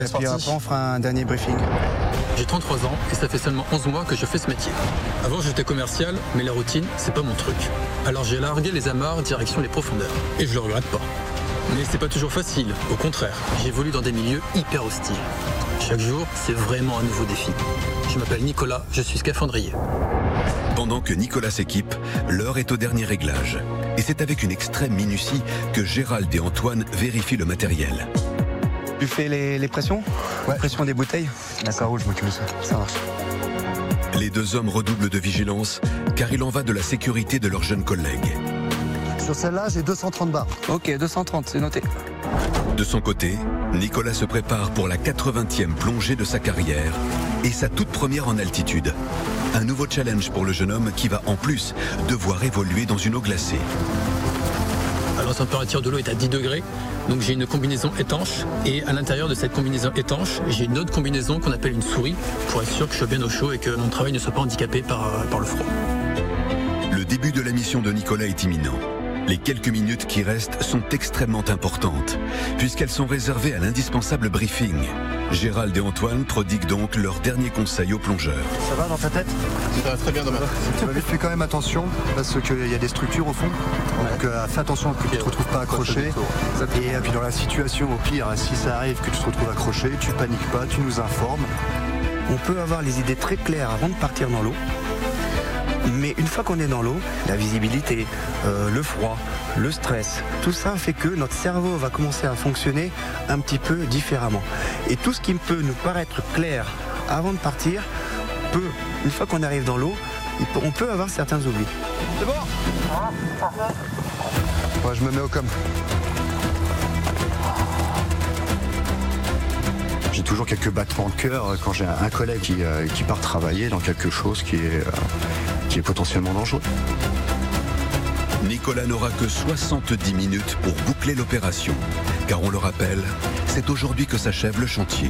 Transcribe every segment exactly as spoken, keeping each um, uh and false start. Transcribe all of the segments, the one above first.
Et puis après, on fera un dernier briefing. J'ai trente-trois ans et ça fait seulement onze mois que je fais ce métier. Avant, j'étais commercial, mais la routine, c'est pas mon truc. Alors j'ai largué les amarres direction les profondeurs. Et je le regrette pas. Mais c'est pas toujours facile, au contraire. J'évolue dans des milieux hyper hostiles. Chaque jour, c'est vraiment un nouveau défi. Je m'appelle Nicolas, je suis scaphandrier. Pendant que Nicolas s'équipe, l'heure est au dernier réglage. Et c'est avec une extrême minutie que Gérald et Antoine vérifient le matériel. Tu fais les, les pressions? Ouais. Pression des bouteilles? D'accord, je m'occupe de ça. Ça marche. Les deux hommes redoublent de vigilance, car il en va de la sécurité de leurs jeunes collègues. Sur celle-là, j'ai deux cent trente bars. Ok, deux cent trente, c'est noté. De son côté, Nicolas se prépare pour la quatre-vingtième plongée de sa carrière et sa toute première en altitude. Un nouveau challenge pour le jeune homme qui va en plus devoir évoluer dans une eau glacée. Alors la température de l'eau est à dix degrés, donc j'ai une combinaison étanche. Et à l'intérieur de cette combinaison étanche, j'ai une autre combinaison qu'on appelle une souris, pour être sûr que je sois bien au chaud et que mon travail ne soit pas handicapé par, par le froid. Le début de la mission de Nicolas est imminent. Les quelques minutes qui restent sont extrêmement importantes, puisqu'elles sont réservées à l'indispensable briefing. Gérald et Antoine prodiguent donc leurs derniers conseils aux plongeurs. Ça va dans ta tête? Ça va très bien dans ma tête. Fais quand même attention, parce qu'il y a des structures au fond. Donc euh, fais attention que tu ne te retrouves pas accroché. Et puis dans la situation, au pire, si ça arrive que tu te retrouves accroché, tu paniques pas, tu nous informes. On peut avoir les idées très claires avant de partir dans l'eau. Mais une fois qu'on est dans l'eau, la visibilité, euh, le froid, le stress, tout ça fait que notre cerveau va commencer à fonctionner un petit peu différemment. Et tout ce qui peut nous paraître clair avant de partir, peut, une fois qu'on arrive dans l'eau, on peut avoir certains oublis. C'est bon? Ouais, je me mets au com. J'ai toujours quelques battements de cœur quand j'ai un collègue qui, euh, qui part travailler dans quelque chose qui est, euh, qui est potentiellement dangereux. Nicolas n'aura que soixante-dix minutes pour boucler l'opération, car on le rappelle, c'est aujourd'hui que s'achève le chantier.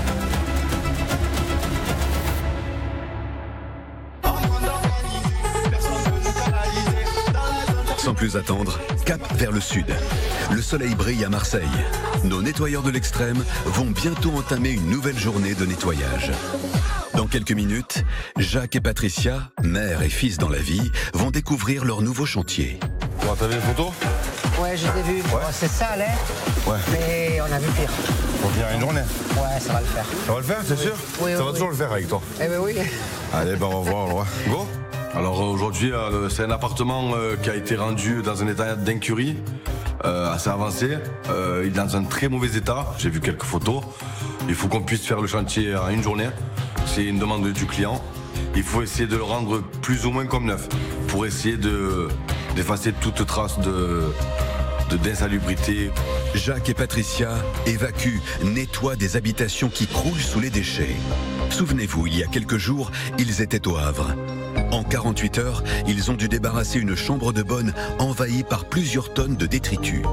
Sans plus attendre, cap vers le sud. Le soleil brille à Marseille. Nos nettoyeurs de l'extrême vont bientôt entamer une nouvelle journée de nettoyage. Dans quelques minutes, Jacques et Patricia, mère et fils dans la vie, vont découvrir leur nouveau chantier. Bon, t'as vu les photos? Ouais, je les ai vues. Ouais. Bon, c'est sale, hein? Ouais. Mais on a vu pire. Faut venir une journée. Ouais, ça va le faire. Ça va le faire, c'est sûr? Oui, Ça oui, va oui. toujours le faire avec toi. Eh ben oui. Allez, ben on va voir, ouais. Go. Alors euh, aujourd'hui, euh, c'est un appartement euh, qui a été rendu dans un état d'incurie euh, assez avancé. Euh, il est dans un très mauvais état. J'ai vu quelques photos. Il faut qu'on puisse faire le chantier en une journée. C'est une demande du client. Il faut essayer de le rendre plus ou moins comme neuf pour essayer de d'effacer toute trace de de d'insalubrité. Jacques et Patricia évacuent, nettoient des habitations qui croulent sous les déchets. Souvenez-vous, il y a quelques jours, ils étaient au Havre. En quarante-huit heures, ils ont dû débarrasser une chambre de bonne envahie par plusieurs tonnes de détritus.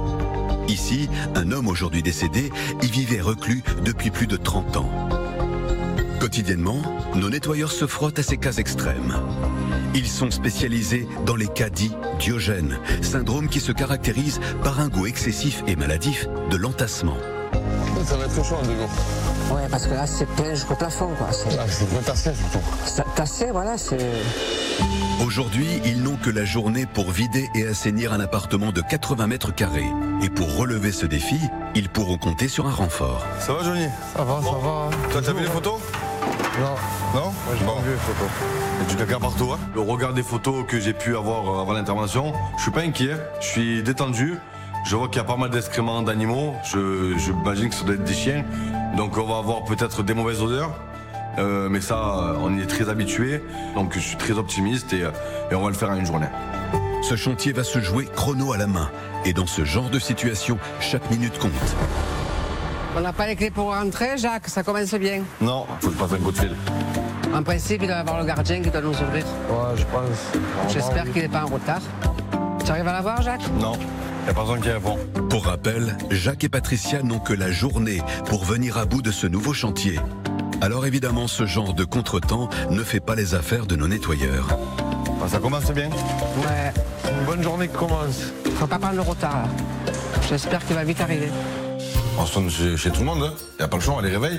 Ici, un homme aujourd'hui décédé y vivait reclus depuis plus de trente ans. Quotidiennement, nos nettoyeurs se frottent à ces cas extrêmes. Ils sont spécialisés dans les cas dits diogènes, syndrome qui se caractérise par un goût excessif et maladif de l'entassement. Ça va être très chaud en dégo. Ouais, parce que là, c'est plein jusqu'au plafond, quoi. C'est Ah, c'est bien tassé surtout. ça- tassé, voilà, c'est... Aujourd'hui, ils n'ont que la journée pour vider et assainir un appartement de quatre-vingts mètres carrés. Et pour relever ce défi, ils pourront compter sur un renfort. Ça va, Johnny? Ça va, ça va. Toi, t'as vu les photos? Non, Non? moi j'ai Bon. pas vu les photos. Et tu te regardes partout, hein? Le regard des photos que j'ai pu avoir euh, avant l'intervention, je suis pas inquiet, je suis détendu. Je vois qu'il y a pas mal d'excréments d'animaux. Je, je imagine que ça doit être des chiens. Donc on va avoir peut-être des mauvaises odeurs. Euh, mais ça, euh, on y est très habitué. Donc je suis très optimiste et, euh, et on va le faire en une journée. Ce chantier va se jouer chrono à la main. Et dans ce genre de situation, chaque minute compte. On n'a pas les clés pour rentrer, Jacques, ça commence bien. Non, faut que je passe un coup de fil. En principe, il doit y avoir le gardien qui doit nous ouvrir. Ouais, je pense. J'espère qu'il n'est pas en retard. Tu arrives à la voir, Jacques? Non, y a personne qui répond. Pour rappel, Jacques et Patricia n'ont que la journée pour venir à bout de ce nouveau chantier. Alors évidemment, ce genre de contretemps ne fait pas les affaires de nos nettoyeurs. Bah, ça commence bien. Ouais. Une bonne journée qui commence. Faut pas prendre le retard, là. J'espère qu'il va vite arriver. On sonne chez, chez tout le monde. Il n'y a pas le choix, on les réveille.